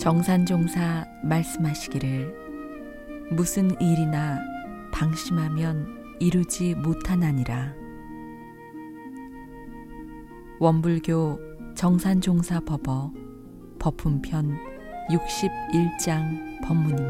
정산종사 말씀하시기를 무슨 일이나 방심하면 이루지 못하나니라. 원불교 정산종사 법어 법훈편 61장 법문입니다.